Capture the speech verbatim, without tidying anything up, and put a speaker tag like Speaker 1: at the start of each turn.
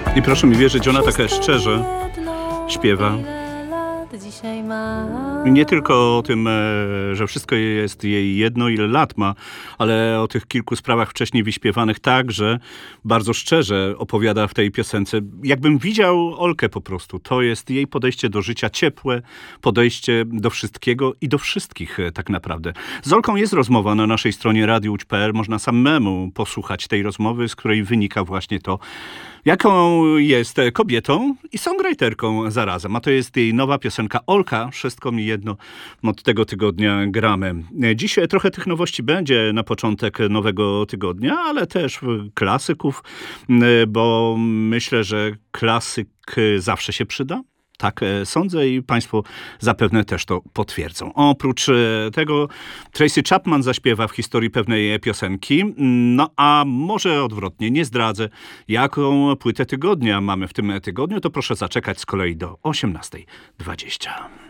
Speaker 1: I proszę mi wierzyć, ona tak szczerze śpiewa. Nie tylko o tym, że wszystko jest jej jedno, ile lat ma, ale o tych kilku sprawach wcześniej wyśpiewanych także bardzo szczerze opowiada w tej piosence. Jakbym widział Olkę po prostu. To jest jej podejście do życia, ciepłe podejście do wszystkiego i do wszystkich tak naprawdę. Z Olką jest rozmowa na naszej stronie radio kropka p l. Można samemu posłuchać tej rozmowy, z której wynika właśnie to, jaką jest kobietą i songwriterką zarazem. A to jest jej nowa piosenka Olka, Wszystko mi jedno, od tego tygodnia gramy. Dziś trochę tych nowości będzie na początek nowego tygodnia, ale też klasyków, bo myślę, że klasyk zawsze się przyda. Tak sądzę i państwo zapewne też to potwierdzą. Oprócz tego Tracy Chapman zaśpiewa w historii pewnej piosenki, no a może odwrotnie, nie zdradzę, jaką płytę tygodnia mamy w tym tygodniu, to proszę zaczekać z kolei do osiemnastej dwadzieścia.